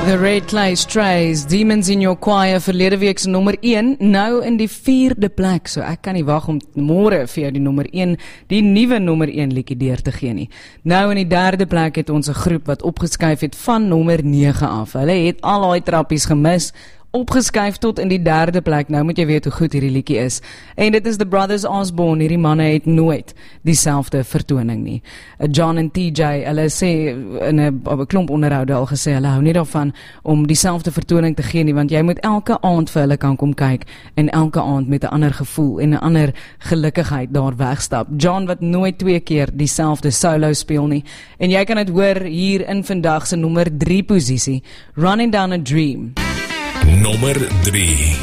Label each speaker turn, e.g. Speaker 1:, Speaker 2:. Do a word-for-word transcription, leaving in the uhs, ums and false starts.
Speaker 1: The Red Clay Strays, Demons in Your Choir, verlede week se nommer een, nou in die vierde plek, so ek kan nie wag om môre vir jou die nommer een, die nuwe nommer een liedjie deur te gee nie. Nou in die derde plek het ons 'n groep wat opgeskuif het van nommer nege af. Hulle het al daai trappies gemis, opgeskuif tot in die derde plek. Nou moet jy weet hoe goed hierdie liedjie is. En dit is The Brothers Osborne. Hierdie manne het nooit dieselfde vertoning nie. John en T J, hulle sê in 'n klomp onderhoude al gesê, hulle hou nie daarvan om dieselfde vertoning te gee nie, want jy moet elke aand vir hulle kan kom kyk en elke aand met 'n ander gevoel en 'n ander gelukkigheid daar wegstap. John wat nooit twee keer dieselfde solo speel nie. En jy kan dit hoor hier in vandag se nommer drie posisie, Running Down a Dream.
Speaker 2: Nommer drie.